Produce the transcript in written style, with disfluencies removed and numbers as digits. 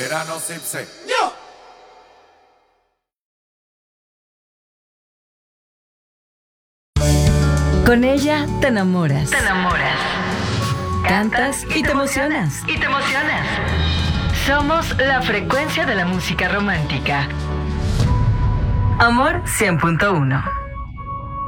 verano Sipse. Con ella te enamoras. Te enamoras. Cantas y te emocionas. Y te emocionas. Somos la frecuencia de la música romántica. Amor 100.1.